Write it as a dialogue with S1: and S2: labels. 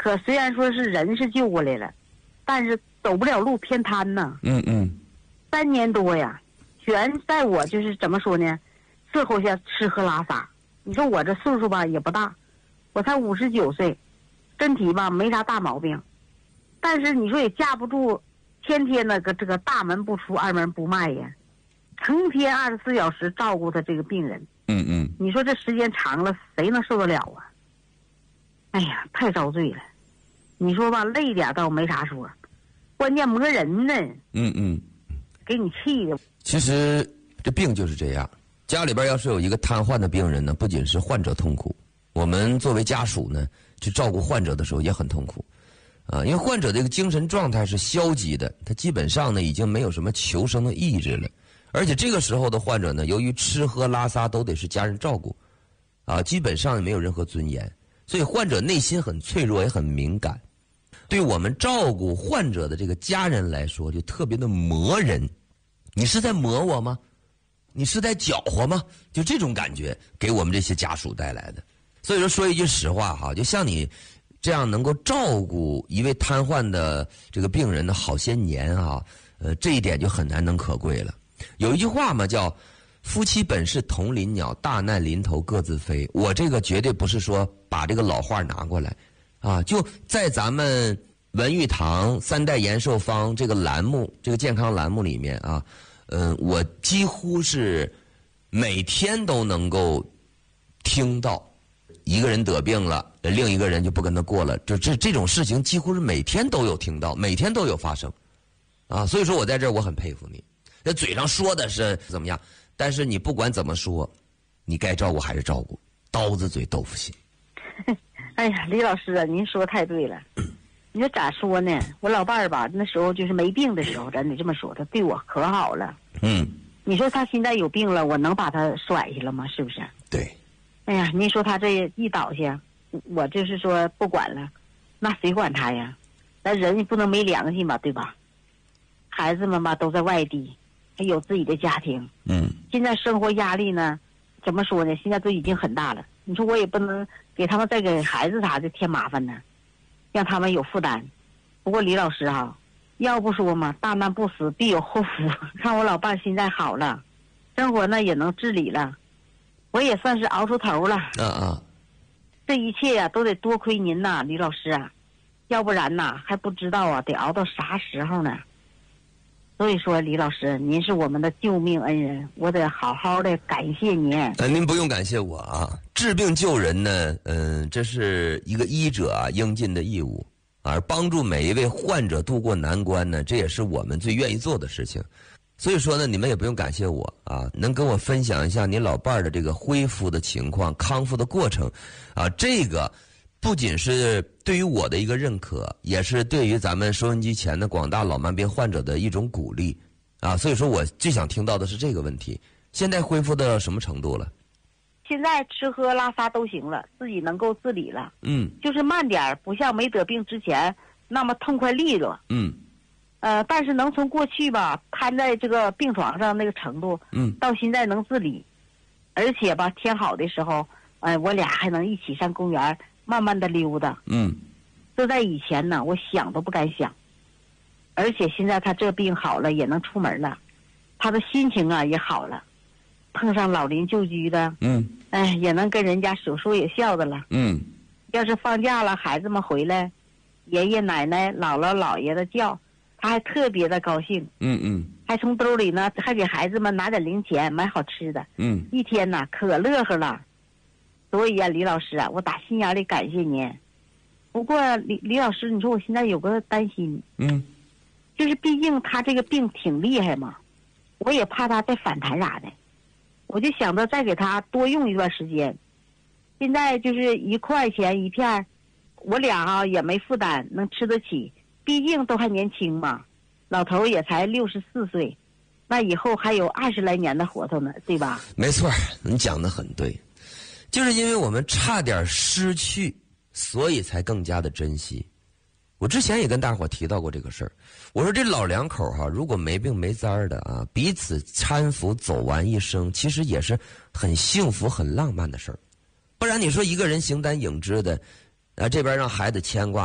S1: 可虽然说是人是救过来了，但是走不了路，偏瘫呐。3年多呀，全在我就是怎么说呢，伺候下吃喝拉撒。你说我这岁数吧也不大，我才59岁，身体吧没啥大毛病，但是你说也架不住天天那个这个大门不出二门不迈呀，成天24小时照顾他这个病人。你说这时间长了，谁能受得了啊？哎呀，太遭罪了。你说吧，累点倒没啥说，关键磨人呢。给你气的。
S2: 其实这病就是这样，家里边要是有一个瘫痪的病人呢，不仅是患者痛苦，我们作为家属呢，去照顾患者的时候也很痛苦。因为患者这个精神状态是消极的，他基本上呢已经没有什么求生的意志了。而且这个时候的患者呢，由于吃喝拉撒都得是家人照顾，基本上没有任何尊严，所以患者内心很脆弱，也很敏感。对我们照顾患者的这个家人来说，就特别的磨人。你是在磨我吗？你是在搅和吗？就这种感觉给我们这些家属带来的。所以说一句实话哈，就像你这样能够照顾一位瘫痪的这个病人的好些年啊，这一点就很难能可贵了。有一句话嘛，叫夫妻本是同林鸟，大难临头各自飞。我这个绝对不是说把这个老话拿过来就在咱们文玉堂3代延寿方这个栏目，这个健康栏目里面我几乎是每天都能够听到一个人得病了，另一个人就不跟他过了，这种事情几乎是每天都有听到，每天都有发生所以说我在这儿我很佩服你。这嘴上说的是怎么样，但是你不管怎么说，你该照顾还是照顾，刀子嘴豆腐心。
S1: 哎呀，李老师啊，您说太对了。你说咋说呢？我老伴儿吧，那时候就是没病的时候，咱得这么说，他对我可好了。你说他现在有病了，我能把他甩下了吗？是不是？
S2: 对。
S1: 哎呀，您说他这一倒下，我就是说不管了，那谁管他呀？咱人也不能没良心吧，对吧？孩子们吧都在外地，还有自己的家庭。现在生活压力呢，怎么说呢？现在都已经很大了。你说我也不能给他们再给孩子啥的添麻烦呢，让他们有负担。不过李老师要不说嘛，大难不死必有后福。看我老伴现在好了，生活呢也能自理了，我也算是熬出头了。这一切呀都得多亏您呐，李老师要不然呐还不知道得熬到啥时候呢。所以说李老师，您是我们的救命恩人，我得好好的感谢您。
S2: 您不用感谢我治病救人呢，这是一个医者应尽的义务，而帮助每一位患者度过难关呢，这也是我们最愿意做的事情。所以说呢，你们也不用感谢我能跟我分享一下您老伴儿的这个恢复的情况、康复的过程这个不仅是对于我的一个认可，也是对于咱们收音机前的广大老慢病患者的一种鼓励所以说我最想听到的是这个问题，现在恢复到什么程度了？
S1: 现在吃喝拉撒都行了，自己能够自理了。就是慢点，不像没得病之前那么痛快利落。但是能从过去吧瘫在这个病床上那个程度，到现在能自理，而且吧天好的时候，我俩还能一起上公园慢慢的溜达。这在以前呢，我想都不敢想。而且现在他这病好了，也能出门了，他的心情也好了，碰上老邻旧居的，也能跟人家有说有笑的了。要是放假了，孩子们回来，爷爷奶奶、姥姥姥爷的叫，他还特别的高兴。还从兜里呢，还给孩子们拿点零钱买好吃的。一天呢可乐呵了。所以李老师我打心眼里感谢您。不过李老师，你说我现在有个担心，就是毕竟他这个病挺厉害嘛，我也怕他再反弹啥的，我就想着再给他多用一段时间。现在就是1块钱一片，我俩也没负担，能吃得起，毕竟都还年轻嘛，老头也才64岁，那以后还有20来年的活头呢，对吧？
S2: 没错，你讲得很对，就是因为我们差点失去，所以才更加的珍惜。我之前也跟大伙提到过这个事儿，我说这老两口如果没病没灾儿的彼此搀扶走完一生，其实也是很幸福很浪漫的事儿。不然你说一个人形单影只的这边让孩子牵挂，